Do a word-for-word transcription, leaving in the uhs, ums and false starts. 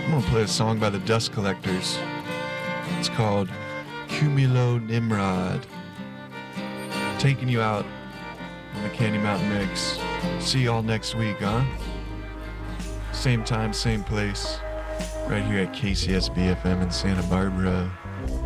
I'm gonna play a song by the Dust Collectors. It's called Cumulo Nimrod. Taking you out on the Candy Mountain Mix. See y'all next week, huh? Same time, same place. Right here at K C S B F M in Santa Barbara.